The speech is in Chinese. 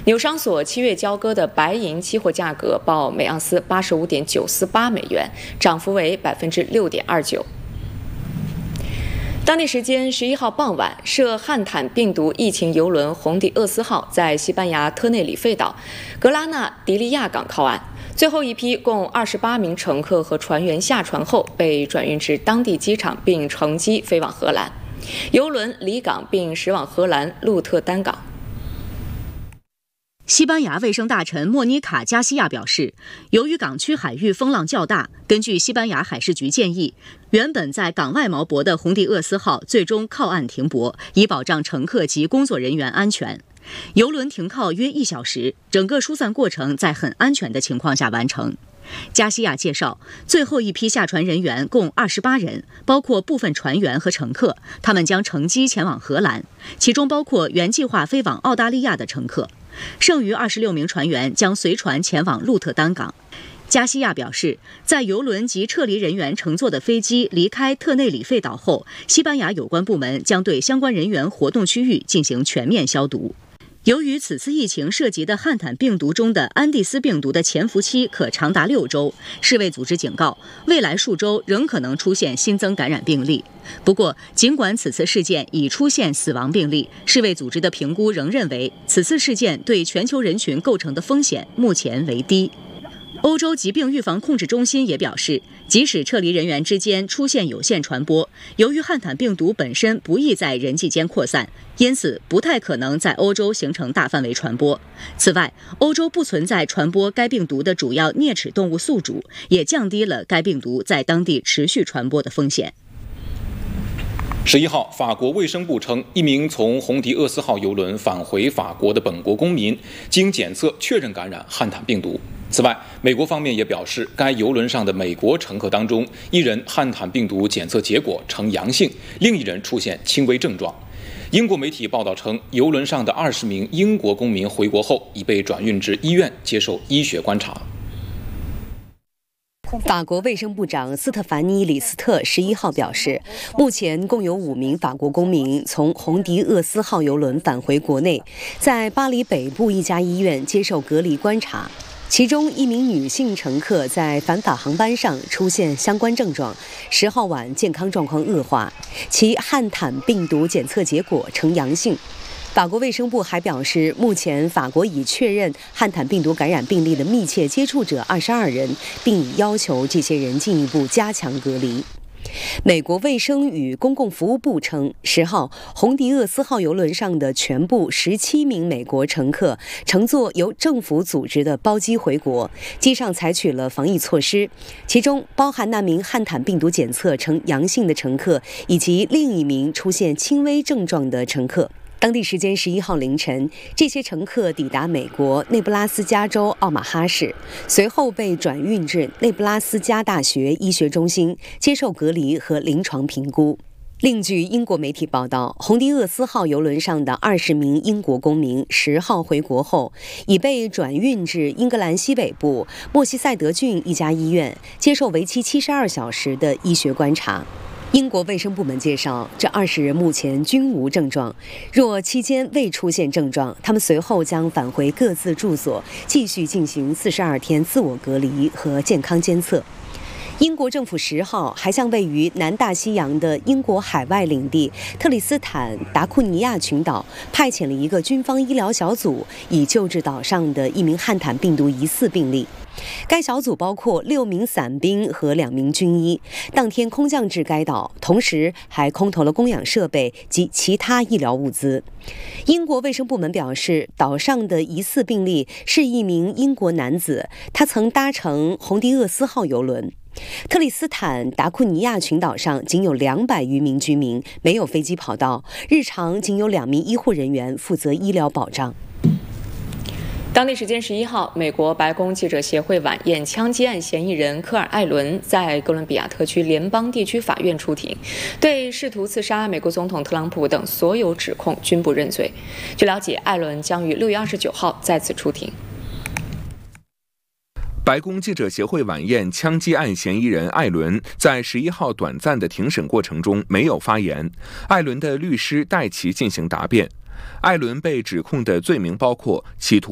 纽商所7月交割的白银期货价格报每盎司85.948美元，涨幅为6.29%。当地时间11号傍晚，涉汉坦病毒疫情邮轮红迪厄斯号在西班牙特内里费岛格拉纳迪利亚港靠岸，最后一批共28名乘客和船员下船后被转运至当地机场，并乘机飞往荷兰。邮轮离港并驶往荷兰鹿特丹港。 西班牙卫生大臣莫妮卡·加西亚表示，由于港区海域风浪较大，根据西班牙海事局建议，原本在港外锚泊的红迪厄斯号最终靠岸停泊，以保障乘客及工作人员安全。邮轮停靠约1小时，整个疏散过程在很安全的情况下完成。加西亚介绍，最后一批下船人员共28人，包括部分船员和乘客，他们将乘机前往荷兰，其中包括原计划飞往澳大利亚的乘客。剩余26名船员将随船前往鹿特丹港。加西亚表示，在邮轮及撤离人员乘坐的飞机离开特内里费岛后，西班牙有关部门将对相关人员活动区域进行全面消毒。由于此次疫情涉及的汉坦病毒中的安第斯病毒的潜伏期可长达6周，世卫组织警告，未来数周仍可能出现新增感染病例。不过，尽管此次事件已出现死亡病例，世卫组织的评估仍认为，此次事件对全球人群构成的风险目前为低。欧洲疾病预防控制中心也表示，即使撤离人员之间出现有限传播，由于汉坦病毒本身不易在人际间扩散，因此不太可能在欧洲形成大范围传播。此外，欧洲不存在传播该病毒的主要啮齿动物宿主，也降低了该病毒在当地持续传播的风险。 11号，法国卫生部称，一名从红迪厄斯号邮轮返回法国的本国公民经检测确认感染汉坦病毒。此外，美国方面也表示，该邮轮上的美国乘客当中，1人汉坦病毒检测结果呈阳性，另1人出现轻微症状。英国媒体报道称，邮轮上的20名英国公民回国后已被转运至医院接受医学观察。 法国卫生部长斯特凡尼·李斯特11号表示，目前共有5名法国公民从红迪厄斯号邮轮返回国内，在巴黎北部一家医院接受隔离观察。其中1名女性乘客在返法航班上出现相关症状，10号晚健康状况恶化，其汉坦病毒检测结果呈阳性。法国卫生部还表示，目前法国已确认汉坦病毒感染病例的密切接触者22人，并已要求这些人进一步加强隔离。美国卫生与公共服务部称，10号红迪厄斯号邮轮上的全部17名美国乘客乘坐由政府组织的包机回国，机上采取了防疫措施，其中包含那名汉坦病毒检测呈阳性的乘客，以及另1名出现轻微症状的乘客。当地时间11号凌晨，这些乘客抵达美国内布拉斯加州奥马哈市，随后被转运至内布拉斯加大学医学中心接受隔离和临床评估。另据英国媒体报道，红迪厄斯号邮轮上的20名英国公民10号回国后，已被转运至英格兰西北部莫西塞德郡一家医院接受为期72小时的医学观察。英国卫生部门介绍，这20人目前均无症状，若期间未出现症状，他们随后将返回各自住所，继续进行42天自我隔离和健康监测。英国政府10号还向位于南大西洋的英国海外领地特里斯坦达库尼亚群岛派遣了一个军方医疗小组，以救治岛上的1名汉坦病毒疑似病例。该小组包括6名伞兵和2名军医，当天空降至该岛，同时还空投了供氧设备及其他医疗物资。英国卫生部门表示，岛上的疑似病例是1名英国男子，他曾搭乘红迪厄斯号邮轮。特里斯坦达库尼亚群岛上仅有200余名居民，没有飞机跑道，日常仅有2名医护人员负责医疗保障。 当地时间11号，美国白宫记者协会晚宴枪击案嫌疑人科尔·艾伦在哥伦比亚特区联邦地区法院出庭，对试图刺杀美国总统特朗普等所有指控均不认罪。据了解，艾伦将于6月29号再次出庭。 白宫记者协会晚宴枪击案嫌疑人艾伦在11号短暂的庭审过程中没有发言，艾伦的律师代其进行答辩。艾伦被指控的罪名包括企图